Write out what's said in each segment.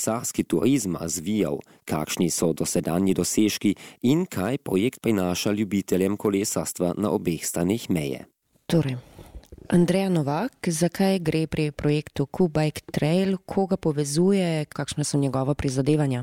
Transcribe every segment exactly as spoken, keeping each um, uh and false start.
kolesarski turizm razvijal, kakšni so dosedanji dosežki in kaj projekt prinaša ljubiteljem kolesarstva na obeh stranih meje. Torej, Andreja Novak, zakaj gre pri projektu Q-Bike Trail, koga povezuje, kakšne so njegova prizadevanja?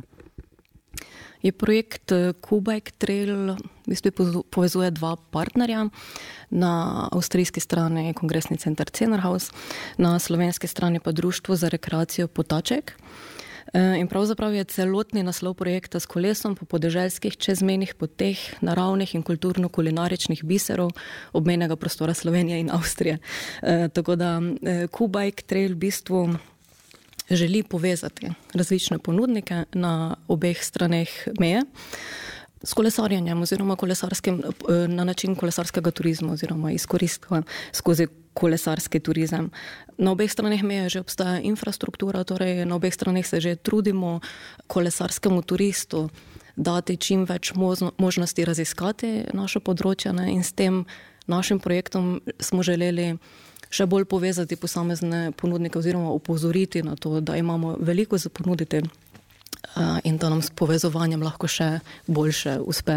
Je projekt Q-Bike Trail v bistvu povezuje dva partnerja. Na avstrijski strani Kongresni center Cenerhaus, na slovenski strani pa Društvo za rekreacijo Potaček. In pravzaprav je celotni naslov projekta S kolesom po podeželskih čezmejnih poteh, naravnih in kulturno-kulinaričnih biserov obmejnega prostora Slovenije in Avstrije. Tako da Q-Bike Trail v bistvu želi povezati različne ponudnike na obeh straneh meje s kolesarjenjem oziroma kolesarskim, na način kolesarskega turizma oziroma izkoristka skozi kolesarski turizem. Na obeh straneh meje že obstaja infrastruktura, torej na obeh straneh se že trudimo kolesarskemu turistu dati čim več možnosti raziskati naše področje, ne, in s tem našim projektom smo želeli še bolj povezati posamezne ponudnike oziroma upozoriti na to, da imamo veliko za ponuditi in da nam s povezovanjem lahko še boljše uspe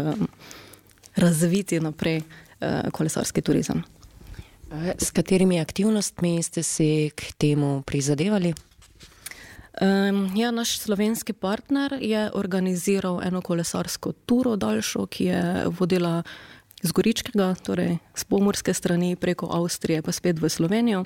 razviti naprej kolesarski turizem. S katerimi aktivnostmi ste si k temu prizadevali? Ja, naš slovenski partner je organiziral eno kolesarsko turo daljšo, ki je vodila z Goričkega, torej z pomurske strani preko Avstrije pa spet v Slovenijo.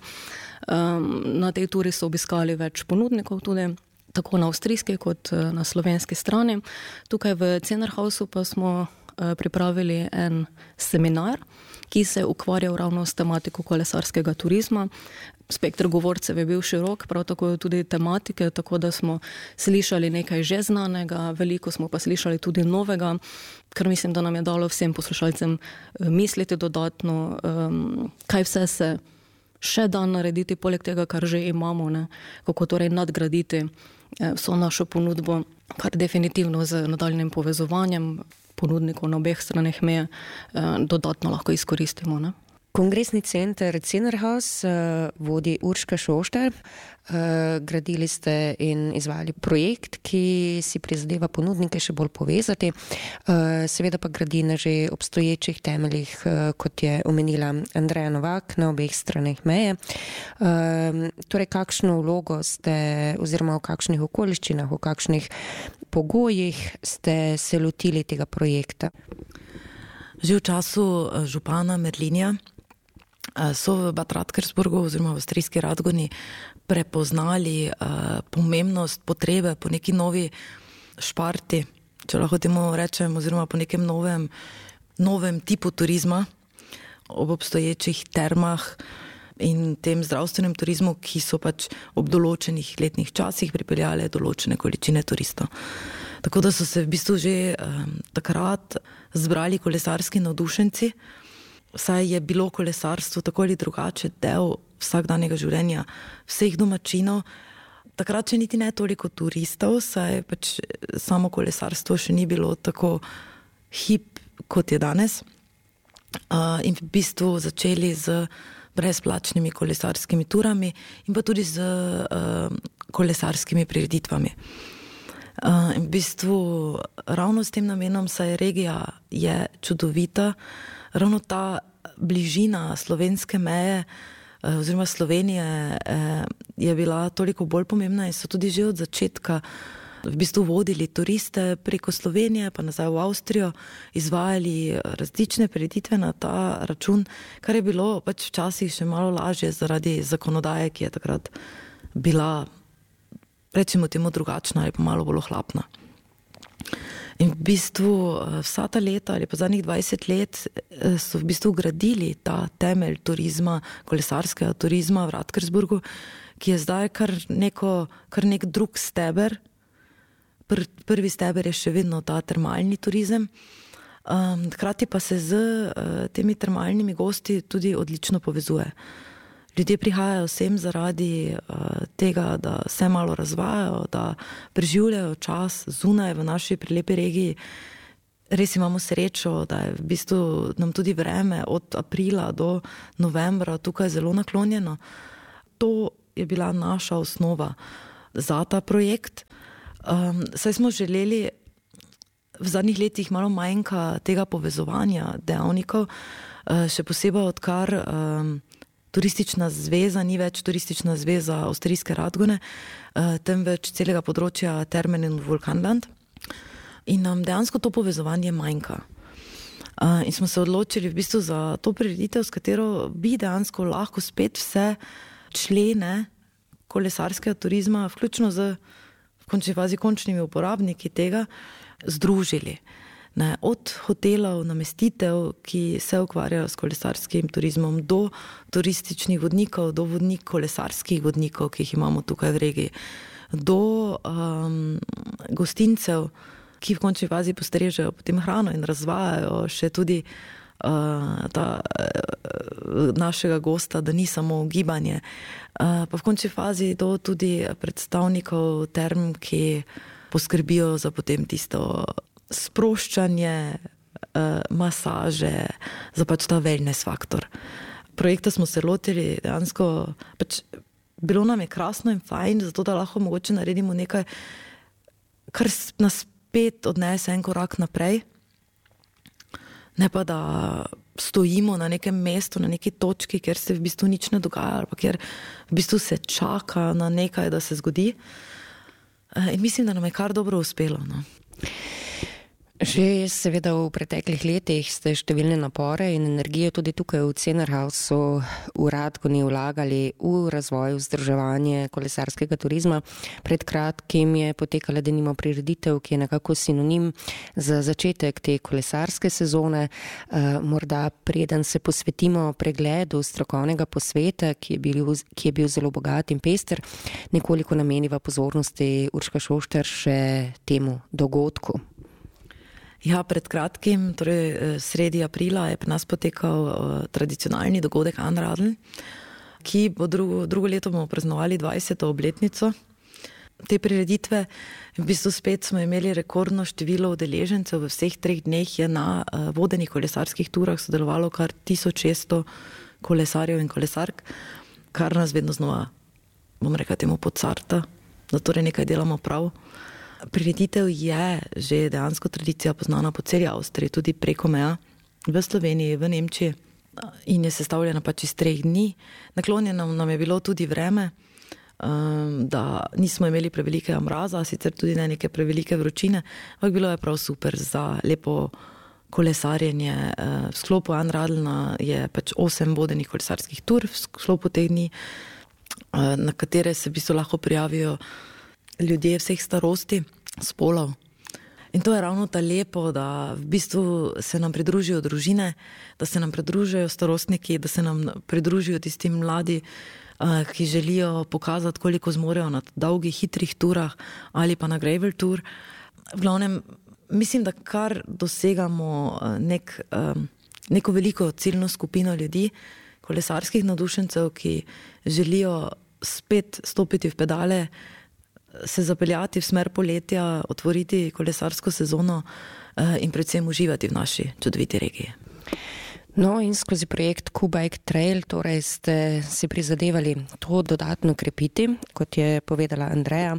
Na tej turi so obiskali več ponudnikov tudi, tako na avstrijski kot na slovenski strani. Tukaj v Cenerhausu pa smo pripravili en seminar, ki se je ukvarjal ravno s tematiko kolesarskega turizma. Spektr govorcev je bil širok, prav tako tudi tematike, tako da smo slišali nekaj že znanega, veliko smo pa slišali tudi novega, kar mislim, da nam je dalo vsem poslušalcem misliti dodatno, kaj vse se še da narediti, poleg tega, kar že imamo, ne? Kako torej nadgraditi vso našo ponudbo, kar definitivno z nadaljnim povezovanjem ponudnikov na obeh straneh meje dodatno lahko izkoristimo, ne? Kongresni center Cenerhaus vodi Urška Šošter. Gradili ste in izvajali projekt, ki si prizadeva ponudnike še bolj povezati. Seveda pa gradi na že obstoječih temeljih, kot je omenila Andreja Novak, na obeh straneh meje. Torej, kakšno vlogo ste, oziroma v kakšnih okoliščinah, v kakšnih pogojih ste se lotili tega projekta? Že v času župana Merlinja so v Bad Radkersburgu oziroma v avstrijski Radgoni prepoznali uh, pomembnost potrebe po neki novi šparti, če lahko temu rečem, oziroma po nekem novem, novem tipu turizma ob obstoječih termah in tem zdravstvenem turizmu, ki so pač ob določenih letnih časih pripeljale določene količine turistov. Tako da so se v bistvu že um, takrat zbrali kolesarski navdušenci, saj je bilo kolesarstvo tako ali drugače del vsakdanjega življenja vseh domačinov. Takrat še niti ne toliko turistov, saj pač samo kolesarstvo še ni bilo tako hip, kot je danes. Uh, in v bistvu začeli z brezplačnimi kolesarskimi turami in pa tudi z uh, kolesarskimi prireditvami. Uh, in v bistvu ravno s tem namenom, saj regija je čudovita, ravno ta bližina slovenske meje uh, oziroma Slovenije uh, je bila toliko bolj pomembna in so tudi že od začetka v bistvu vodili turiste preko Slovenije pa nazaj v Avstrijo, izvajali različne prireditve na ta račun, kar je bilo pač včasih še malo lažje zaradi zakonodaje, ki je takrat bila, rečemo temu, drugačna ali pa malo bolj ohlapna. In v bistvu vsa ta leta ali pa zadnjih dvajset let so v bistvu gradili ta temelj turizma, kolesarskega turizma v Radkersburgu, ki je zdaj kar, neko, kar nek drug steber. Pr, prvi steber je še vedno ta termalni turizem. Um, hkrati pa se z uh, temi termalnimi gosti tudi odlično povezuje. Ljudje prihajajo sem zaradi uh, tega, da se malo razvajajo, da preživljajo čas zunaj v naši prelepi regiji. Res imamo srečo, da je v bistvu nam tudi vreme od aprila do novembra tukaj zelo naklonjeno. To je bila naša osnova za ta projekt. Um, saj smo želeli, v zadnjih letih malo manjka tega povezovanja dejavnikov, uh, še posebej odkar um, turistična zveza ni več turistična zveza Avstrijske Radgone, uh, temveč celega področja Termen in Vulkanland. In nam dejansko to povezovanje manjka. Uh, in smo se odločili v bistvu za to prireditev, s katero bi dejansko lahko spet vse člene kolesarskega turizma, vključno z v končni fazi končnimi uporabniki tega, združili. Ne, od hotelov, namestitev, ki se ukvarjajo s kolesarskim turizmom, do turističnih vodnikov, do vodnik kolesarskih vodnikov, ki jih imamo tukaj v regiji, do um, gostincev, ki v končni fazi postrežejo potem hrano in razvajajo še tudi uh, ta, uh, našega gosta, da ni samo gibanje. Uh, pa v končni fazi do tudi predstavnikov term, ki poskrbijo za potem tisto sproščanje, uh, masaže, za pač ta wellness faktor. Projekta smo se lotili dejansko, pač bilo nam je krasno in fajn, zato da lahko mogoče naredimo nekaj, kar nas spet odnese en korak naprej, ne pa da stojimo na nekem mestu, na neki točki, kjer se v bistvu nič ne dogaja, ali pa kjer v bistvu se čaka na nekaj, da se zgodi. In mislim, da nam je kar dobro uspelo. No. Že seveda v preteklih letih ste številne napore in energije tudi tukaj v Cenerhausu v Radgoni vlagali v razvoj, vzdrževanje kolesarskega turizma. Pred kratkim je potekala denimo prireditev, ki je nekako sinonim za začetek te kolesarske sezone. Morda preden se posvetimo pregledu strokovnega posveta, ki je bil, ki je bil zelo bogat in pester, nekoliko nameniva pozornosti Urška Šošter še temu dogodku. Ja, pred kratkim, torej sredi aprila, je pri nas potekal uh, tradicionalni dogodek Anradeln, ki bo drugo, drugo leto bomo praznovali dvajseto obletnico te prireditve. V bistvu spet smo imeli rekordno število udeležencev, v vseh treh dneh je na uh, vodenih kolesarskih turah sodelovalo kar tisoč šeststo kolesarjev in kolesark, kar nas vedno znova, bom rekla temu, podcarta, da torej nekaj delamo prav. Prireditev je že dejansko tradicija poznana po celi Avstriji, tudi preko meja, v Sloveniji, v Nemčiji, in je sestavljena pač iz treh dni. Naklonjeno nam je bilo tudi vreme, da nismo imeli prevelikega mraza, sicer tudi ne neke prevelike vročine, ampak bilo je prav super za lepo kolesarjenje. V sklopu Anradelna je pač osem vodenih kolesarskih tur v sklopu teh dni, na katere se v bistvu lahko prijavijo ljudje vseh starosti, spolov. In to je ravno ta lepo, da v bistvu se nam pridružijo družine, da se nam pridružijo starostniki, da se nam pridružijo tisti mladi, ki želijo pokazati, koliko zmorejo na dolgih, hitrih turah ali pa na gravel tour. V glavnem, mislim, da kar dosegamo nek, neko veliko ciljno skupino ljudi, kolesarskih navdušencev, ki želijo spet stopiti v pedale, se zapeljati v smer poletja, otvoriti kolesarsko sezono in predvsem uživati v naši čudoviti regiji. No, in skozi projekt Q-Bike Trail torej ste si prizadevali to dodatno krepiti, kot je povedala Andreja,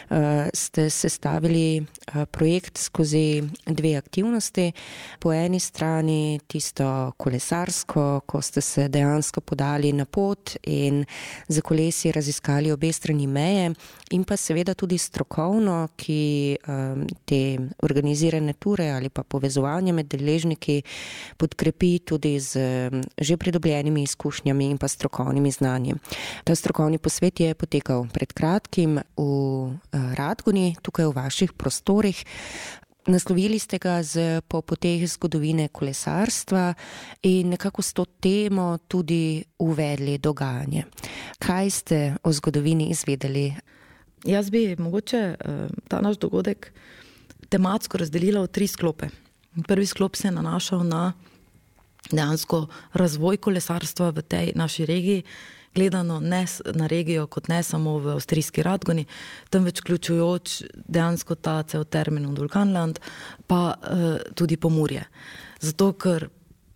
ste sestavili projekt skozi dve aktivnosti. Po eni strani tisto kolesarsko, ko ste se dejansko podali na pot in za kolesi raziskali obe strani meje, in pa seveda tudi strokovno, ki te organizirane ture ali pa povezovanje med deležniki podkrepi tudi z že pridobljenimi izkušnjami in pa strokovnimi znanji. Ta strokovni posvet je potekal pred kratkim v Radgoni, tukaj v vaših prostorih. Naslovili ste ga z po poteh zgodovine kolesarstva in nekako s to temo tudi uvedli dogajanje. Kaj ste o zgodovini izvedeli? Jaz bi mogoče ta naš dogodek tematsko razdelila v tri sklope. Prvi sklop se je nanašal na dejansko razvoj kolesarstva v tej naši regiji, gledano ne na regijo kot ne samo v Avstrijski Radgoni, temveč vključujoč dejansko ta cel Termen in Vulkanland, pa uh, tudi Pomurje. Zato, ker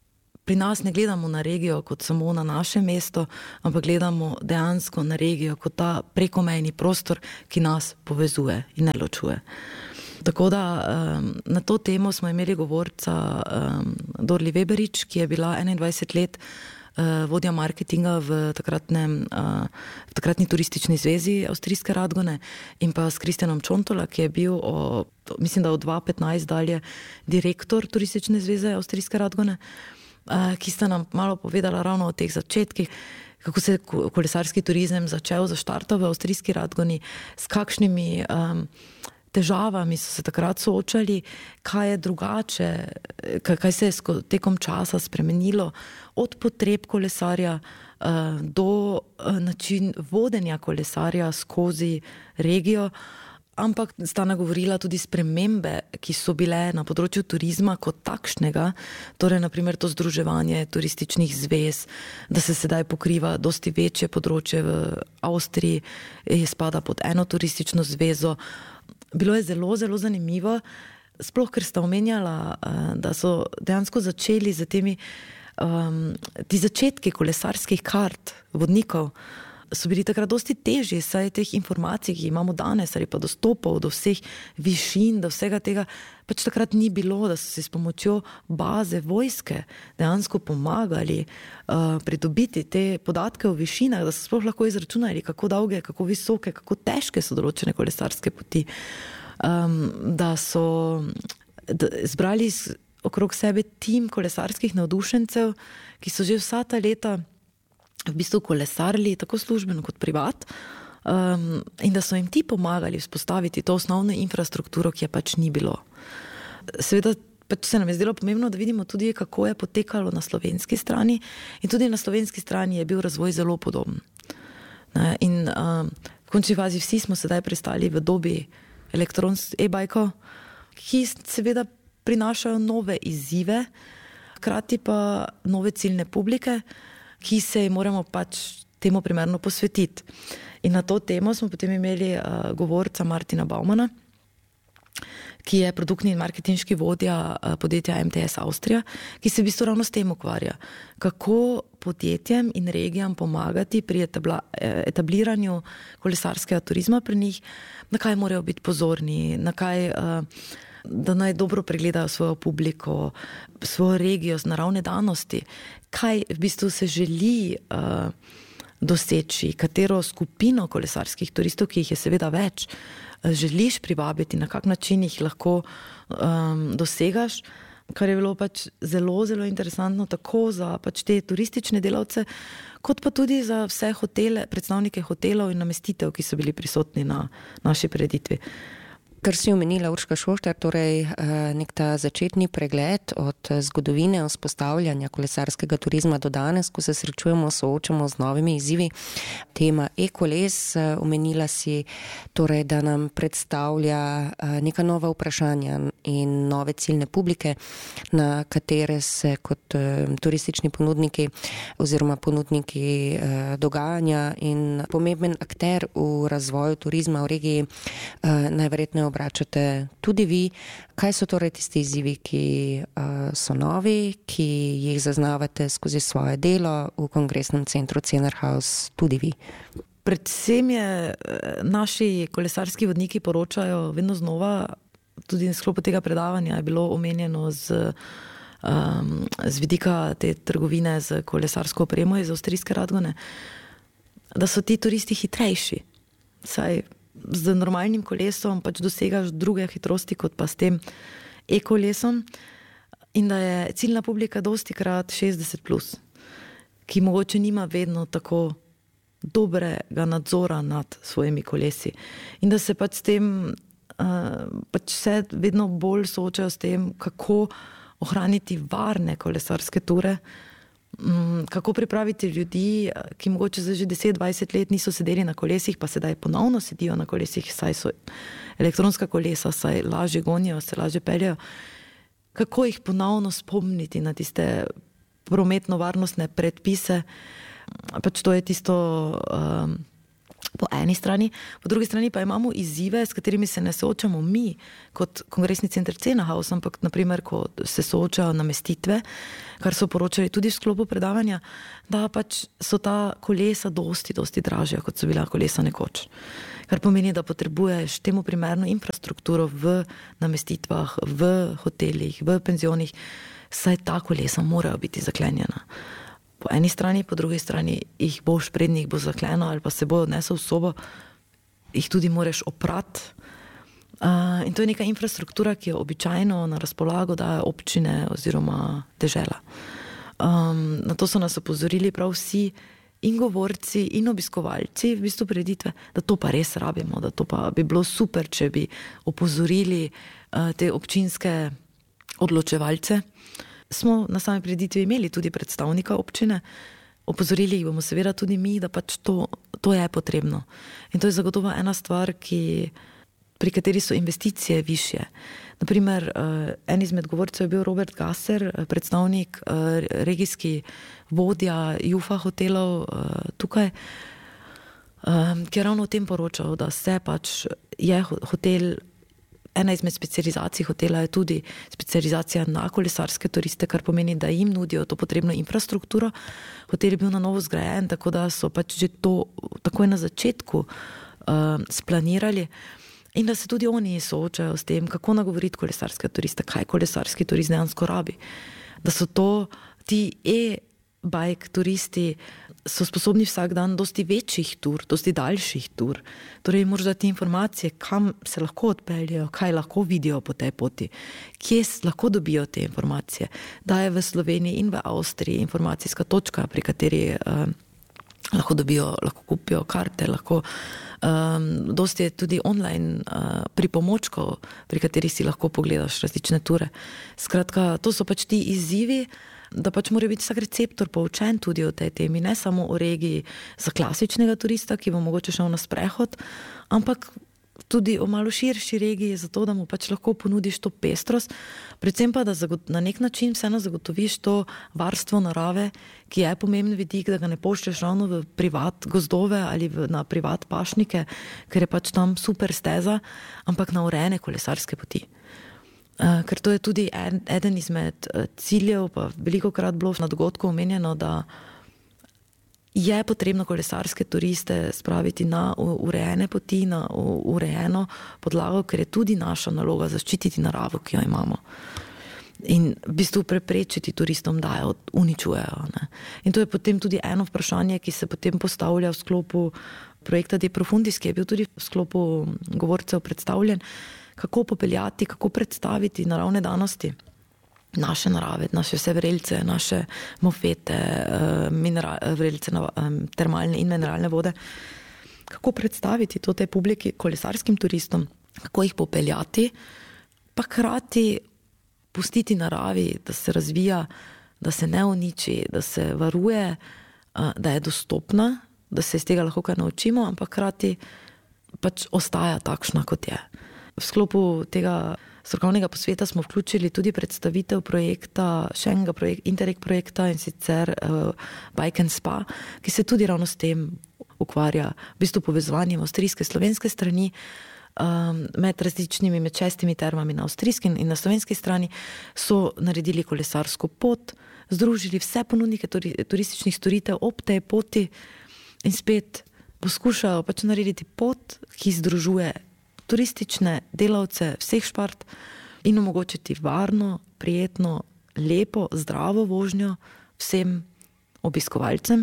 pri nas ne gledamo na regijo kot samo na naše mesto, ampak gledamo dejansko na regijo kot ta prekomejni prostor, ki nas povezuje in ne ločuje. Tako da um, na to temo smo imeli govorca um, Dorli Weberič, ki je bila enaindvajset let uh, vodja marketinga v, takratnem, uh, v takratni turistični zvezi Avstrijske Radgone, in pa s Kristjanom Čontola, ki je bil, o, mislim, da od dva tisoč petnajst dalje direktor turistične zveze Avstrijske Radgone, uh, ki sta nam malo povedala ravno o teh začetkih, kako se je kolesarski turizem začel, zaštartal v Avstrijski Radgoni, s kakšnimi um, težavami so se takrat soočali, kaj je drugače, kaj se je tekom časa spremenilo od potreb kolesarja uh, do uh, način vodenja kolesarja skozi regijo, ampak sta nagovorila tudi spremembe, ki so bile na področju turizma kot takšnega, torej naprimer to združevanje turističnih zvez, da se sedaj pokriva dosti večje področje v Avstriji, spada pod eno turistično zvezo. Bilo je zelo, zelo zanimivo, sploh ker sta omenjala, da so dejansko začeli z temi, um, ti začetki kolesarskih kart, vodnikov, so bili takrat dosti težji, saj teh informacij, ki imamo danes, ali pa dostopov do vseh višin, do vsega tega, pač takrat ni bilo, da so si s pomočjo baze vojske dejansko pomagali uh, pridobiti te podatke o višinah, da so sploh lahko izračunali, kako dolge, kako visoke, kako težke so določene kolesarske poti. Um, da so da, zbrali okrog sebe tim kolesarskih navdušencev, ki so že vsa ta leta v bistvu kolesarili, tako službeno kot privat, um, in da so jim ti pomagali vzpostaviti to osnovno infrastrukturo, ki je pač ni bilo. Seveda pač se nam je zdelo pomembno, da vidimo tudi, kako je potekalo na slovenski strani, in tudi na slovenski strani je bil razvoj zelo podoben. Ne? In um, v končni fazi vsi smo sedaj pristali v dobi elektronskih e-bajkov, ki seveda prinašajo nove izzive, hkrati pa nove ciljne publike, ki se moramo pač temu primerno posvetiti. In na to temo smo potem imeli uh, govorca Martina Baumana, ki je produktni in marketinški vodja uh, podjetja M T S Avstrija, ki se v bistvu ravno s tem ukvarja. Kako podjetjem in regijam pomagati pri etabla, etabliranju kolesarskega turizma pri njih, na kaj morajo biti pozorni, na kaj, uh, da naj dobro pregledajo svojo publiko, svojo regijo z naravne danosti, kaj v bistvu se želi uh, doseči, katero skupino kolesarskih turistov, ki jih je seveda več, uh, želiš privabiti, na kak način jih lahko um, dosegaš, kar je bilo pač zelo, zelo interesantno tako za pač te turistične delavce, kot pa tudi za vse hotele, predstavnike hotelov in namestitev, ki so bili prisotni na naši prireditvi. Kar si omenila Urška Šoštar, torej nek ta začetni pregled od zgodovine vzpostavljanja kolesarskega turizma do danes, ko se srečujemo, soočamo z novimi izzivi. Tema e-koles, omenila si, torej, da nam predstavlja neka nova vprašanja in nove ciljne publike, na katere se kot turistični ponudniki oziroma ponudniki dogajanja in pomemben akter v razvoju turizma v regiji najverjetneje obračate tudi vi. Kaj so torej tisti izzivi, ki uh, so novi, ki jih zaznavate skozi svoje delo v kongresnem centru Cenerhaus, tudi vi? Predvsem je naši kolesarski vodniki poročajo vedno znova, tudi v sklopu tega predavanja je bilo omenjeno z, um, z vidika te trgovine z kolesarsko opremo iz Avstrijske Radgone, da so ti turisti hitrejši. Saj z normalnim kolesom pač dosegaš druge hitrosti kot pa s tem e-kolesom, in da je ciljna publika dosti krat šestdeset plus, ki mogoče nima vedno tako dobrega nadzora nad svojimi kolesi, in da se pač s tem uh, pač se vedno bolj soočajo s tem, kako ohraniti varne kolesarske ture, kako pripraviti ljudi, ki mogoče za že deset dvajset let niso sedeli na kolesih, pa sedaj ponovno sedijo na kolesih, saj so elektronska kolesa, saj lažje gonijo, se lažje peljajo. Kako jih ponovno spomniti na tiste prometno-varnostne predpise? Pač to je tisto, um, Po eni strani, po drugi strani pa imamo izzive, s katerimi se ne soočamo mi kot Kongresni center Cenerhaus, ampak naprimer, ko se soočajo namestitve, kar so poročali tudi v sklopu predavanja, da pač so ta kolesa dosti, dosti dražja, kot so bila kolesa nekoč. Kar pomeni, da potrebuješ temu primerno infrastrukturo v namestitvah, v hotelih, v penzionih, saj ta kolesa morajo biti zaklenjena. Po eni strani, po drugi strani jih boš prednjih bo zakleno ali pa se bo odnesel v sobo, jih tudi moraš oprati. Uh, in to je neka infrastruktura, ki jo običajno na razpolago dajo občine oziroma dežela. Um, na to so nas opozorili prav vsi in govorci in obiskovalci v bistvu prireditve, da to pa res rabimo, da to pa bi bilo super, če bi opozorili uh, te občinske odločevalce. Smo na sami prireditvi imeli tudi predstavnika občine, opozorili jih bomo seveda tudi mi, da pač to, to je potrebno. In to je zagotovo ena stvar, ki, pri kateri so investicije višje. Naprimer, en izmed govorcev je bil Robert Gasser, predstavnik, regijski vodja Jufa hotelov tukaj, ki je ravno o tem poročal, da se pač je hotel. Ena izmed specializacij hotela je tudi specializacija na kolesarske turiste, kar pomeni, da jim nudijo to potrebno infrastrukturo. Hotel je bil na novo zgrajen, tako da so pač že to takoj na začetku uh, splanirali in da se tudi oni soočajo s tem, kako nagovoriti kolesarske turiste, kaj kolesarski turist dejansko rabi. Da so to ti e-bike turisti so sposobni vsak dan dosti večjih tur, dosti daljših tur. Torej moraš dati informacije, kam se lahko odpeljejo, kaj lahko vidijo po tej poti, kje lahko dobijo te informacije. Da je v Sloveniji in v Avstriji informacijska točka, pri kateri uh, lahko dobijo, lahko kupijo karte, lahko um, dosti je tudi online uh, pripomočkov, pri katerih si lahko pogledaš različne ture. Skratka, to so pač ti izzivi, da pač mora biti vsak receptor poučen tudi o tej temi, ne samo o regiji za klasičnega turista, ki bo mogoče šel na sprehod, ampak tudi o malo širši regiji, zato da mu pač lahko ponudiš to pestrost, predvsem pa, da na nek način vseeno zagotoviš to varstvo narave, ki je pomemben vidik, da ga ne pošlješ ravno v privat gozdove ali v, na privat pašnike, ker je pač tam super steza, ampak na urejene kolesarske poti. Uh, ker to je tudi en, eden izmed uh, ciljev, pa veliko krat bilo na dogodku omenjeno, da je potrebno kolesarske turiste spraviti na urejene poti, na urejeno podlago, ker je tudi naša naloga zaščititi naravo, ki jo imamo. In v bistvu preprečiti turistom, da jo uničujejo. Ne? In to je potem tudi eno vprašanje, ki se potem postavlja v sklopu projekta De Profundis, ki je bil tudi v sklopu govorcev predstavljen, kako popeljati, kako predstaviti naravne danosti naše narave, naše vse vrelce, naše mofete, vrelce, termalne in mineralne vode. Kako predstaviti to tej publiki, kolesarskim turistom, kako jih popeljati, pa hkrati pustiti naravi, da se razvija, da se ne uniči, da se varuje, da je dostopna, da se iz tega lahko kaj naučimo, ampak hkrati pač ostaja takšna, kot je. V sklopu tega strokovnega posveta smo vključili tudi predstavitev projekta, še enega projek, Interreg projekta, in sicer uh, Bike and Spa, ki se tudi ravno s tem ukvarja, v bistvu povezovanjem avstrijske slovenske strani um, med različnimi, med šestimi termami na avstrijski in na slovenski strani, so naredili kolesarsko pot, združili vse ponudnike turi, turističnih storitev ob tej poti in spet poskušajo pač narediti pot, ki združuje turistične delavce vseh špart in omogočiti varno, prijetno, lepo, zdravo vožnjo vsem obiskovalcem,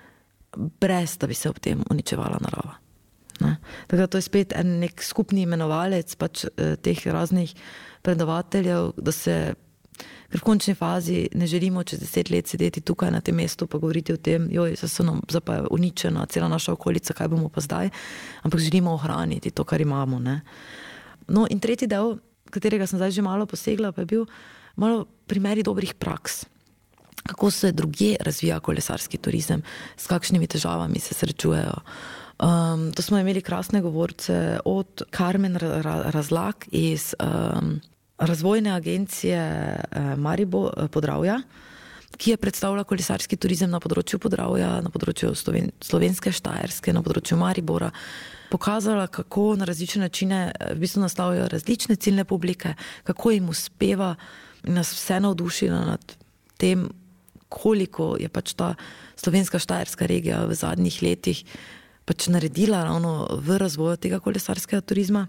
brez da bi se ob tem uničevala narava. Ne? Tako da to je spet en nek skupni imenovalec pač eh, teh raznih predavateljev, da se, ker v končni fazi ne želimo čez deset let sedeti tukaj na tem mestu pa govoriti o tem, joj, se nam pa je uničena cela naša okolica, kaj bomo pa zdaj, ampak želimo ohraniti to, kar imamo. Ne? No in tretji del, katerega sem zdaj že malo posegla, pa je bil malo primeri dobrih praks. Kako se drugje razvija kolesarski turizem, s kakšnimi težavami se srečujejo. Um, to smo imeli krasne govorce od Carmen Razlag iz um, Razvojne agencije Maribor Podravja, ki je predstavila kolesarski turizem na področju Podravja, na področju Sloven, slovenske Štajerske, na področju Maribora, pokazala, kako na različne načine v bistvu nastavljajo različne ciljne publike, kako jim uspeva in nas vse navdušila nad tem, koliko je pač ta slovenska Štajerska regija v zadnjih letih pač naredila ravno v razvoju tega kolesarskega turizma.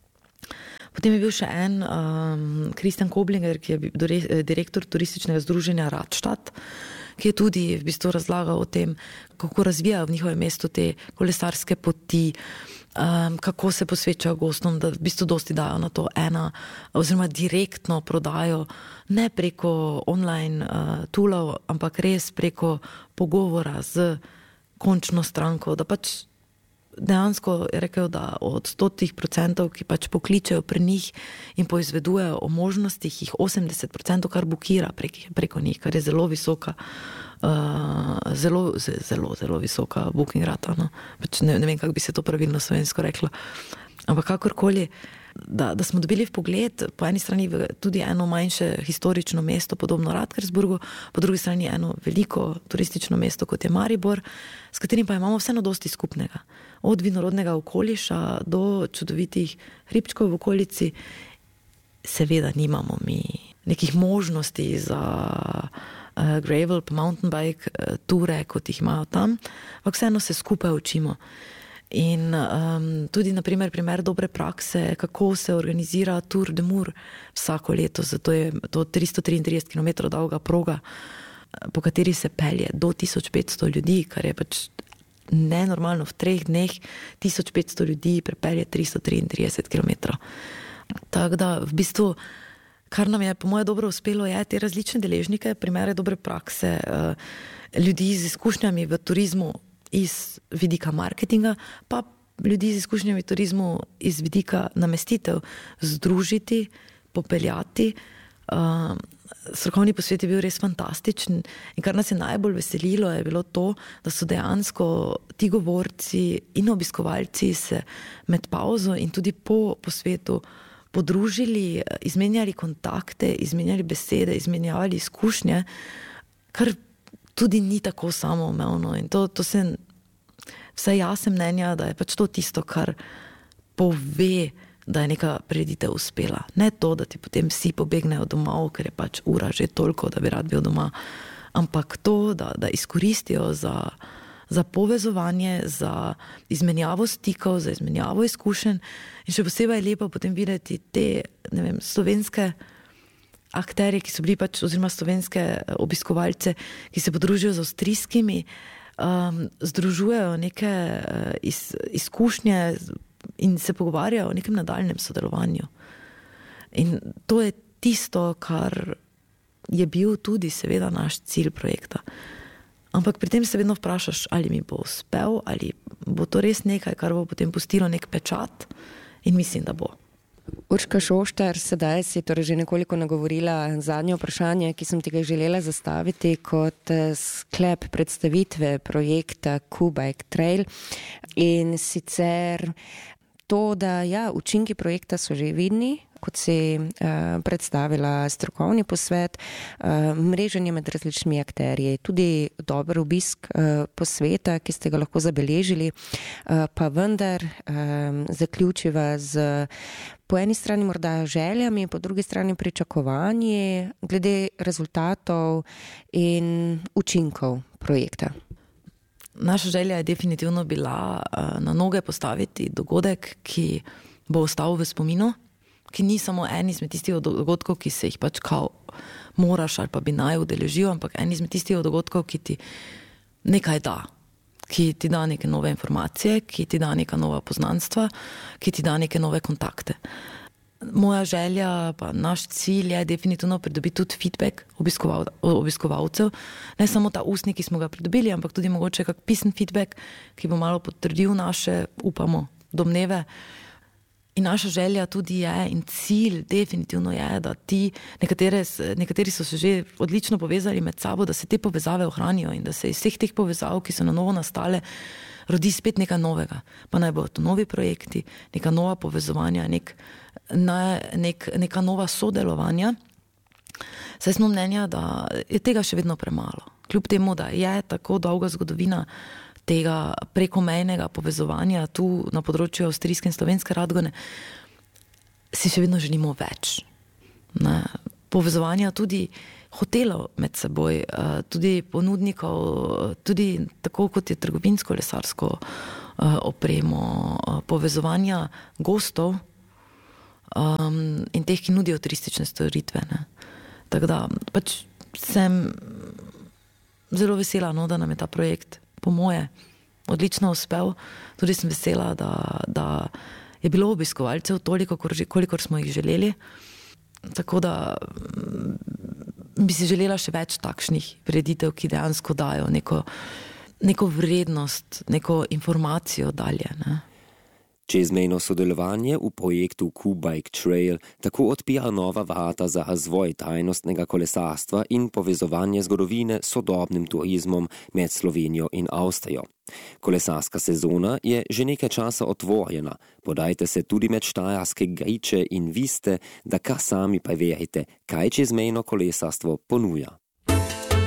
Potem je bil še en Kristjan um, Koblinger, ki je bil direktor turističnega združenja Radstadt, ki je tudi v bistvu razlagal o tem, kako razvijajo v njihovem mestu te kolesarske poti, um, kako se posvečajo gostom, da v bistvu dosti dajo na to ena, oziroma direktno prodajo, ne preko online uh, toolov, ampak res preko pogovora z končno stranko, da pač dejansko je rekel, da od stotih procentov, ki pač pokličejo pri njih in poizvedujejo o možnostih, jih osemdeset procentov kar bukira prek, preko njih, kar je zelo visoka, uh, zelo, zelo, zelo visoka booking rata. No? Pač ne, ne vem, kako bi se to pravilno slovensko reklo. Ampak kakorkoli, da, da smo dobili v pogled, po eni strani tudi eno manjše historično mesto, podobno Radkersburgu, po drugi strani eno veliko turistično mesto, kot je Maribor, s katerim pa imamo vseeno dosti skupnega. Od vinorodnega okoliša do čudovitih hribčkov v okolici. Seveda nimamo mi nekih možnosti za uh, gravel pa mountain bike uh, ture, kot jih imajo tam, ampak vseeno se skupaj učimo. In um, tudi naprimer primer dobre prakse, kako se organizira Tour de Mur vsako leto, zato je to tristo triintrideset kilometrov dolga proga, po kateri se pelje do tisoč petsto ljudi, kar je pač nenormalno, v treh dneh tisoč petsto ljudi prepelje tristo triintrideset kilometrov. Tako da v bistvu, kar nam je po moje dobro uspelo, je te različne deležnike, primere dobre prakse, ljudi z izkušnjami v turizmu iz vidika marketinga, pa ljudi z izkušnjami v turizmu iz vidika namestitev združiti, popeljati. Uh, strokovni posvet je bil res fantastičen in kar nas je najbolj veselilo je bilo to, da so dejansko ti govorci in obiskovalci se med pauzo in tudi po posvetu podružili, izmenjali kontakte, izmenjali besede, izmenjali izkušnje, kar tudi ni tako samoumevno in to, to se, vsaj jaz sem mnenja, da je pač to tisto, kar pove, da je neka prireditev uspela. Ne to, da ti potem vsi pobegnejo domov, ker je pač ura že toliko, da bi rad bil doma, ampak to, da, da izkoristijo za, za povezovanje, za izmenjavo stikov, za izmenjavo izkušenj in še posebej je lepo potem videti te, ne vem, slovenske akterje, ki so bili pač, oziroma slovenske obiskovalce, ki se podružijo z avstrijskimi, um, združujejo neke uh, iz, izkušnje in se pogovarjajo o nekem nadaljnem sodelovanju. In to je tisto, kar je bil tudi seveda naš cilj projekta. Ampak pri tem se vedno vprašaš, ali mi bo uspel, ali bo to res nekaj, kar bo potem pustilo nek pečat, in mislim, da bo. Urška Šoštar, sedaj si torej že nekoliko nagovorila zadnje vprašanje, ki sem ti ga želela zastaviti kot sklep predstavitve projekta Kubike Trail. In sicer to, da ja, učinki projekta so že vidni, kot si uh, predstavila strokovni posvet, uh, mreženje med različnimi akterji, tudi dober obisk uh, posveta, ki ste ga lahko zabeležili, uh, pa vendar um, zaključiva z po eni strani morda željami, po drugi strani pričakovanji glede rezultatov in učinkov projekta. Naša želja je definitivno bila uh, na noge postaviti dogodek, ki bo ostal v spominu, ki ni samo en izmed tistih dogodkov, ki se jih pač kao moraš ali pa bi naj udeležil, ampak en izmed tistih dogodkov, ki ti nekaj da, ki ti da neke nove informacije, ki ti da neka nova poznanstva, ki ti da neke nove kontakte. Moja želja, pa naš cilj je definitivno pridobiti tudi feedback obiskoval, obiskovalcev, ne samo ta ustni, ki smo ga pridobili, ampak tudi mogoče kak pisen feedback, ki bo malo potrdil naše, upamo, domneve. In naša želja tudi je in cilj definitivno je, da ti, nekatere, nekateri so se že odlično povezali med sabo, da se te povezave ohranijo in da se iz vseh teh povezav, ki so na novo nastale, rodi spet nekaj novega. Pa naj bodo to novi projekti, neka nova povezovanja, nek, ne, nek, neka nova sodelovanja. Saj smo mnenja, da je tega še vedno premalo. Kljub temu, da je tako dolga zgodovina tega prekomejnega povezovanja tu na področju avstrijske in slovenske Radgone, si še vedno želimo več. Ne? Povezovanja tudi hotelov med seboj, tudi ponudnikov, tudi tako kot je trgovinsko-lesarsko opremo, povezovanja gostov um, in teh, ki nudijo turistične storitve. Ne. Tako da pač sem zelo vesela, no, da nam je ta projekt po moje odlično uspel. Tudi sem vesela, da, da je bilo obiskovalcev toliko, kolikor smo jih želeli. Tako da bi si želela še več takšnih prireditev, ki dejansko dajo neko neko vrednost, neko informacijo dalje. Ne? Čezmejno sodelovanje v projektu Q-Bike Trail tako odpira nova vrata za razvoj trajnostnega kolesarstva in povezovanje zgodovine s sodobnim turizmom med Slovenijo in Avstrijo. Kolesarska sezona je že nekaj časa otvorjena. Podajte se tudi med štajerske griče in viste, da kar sami preverite, kaj čezmejno kolesarstvo ponuja.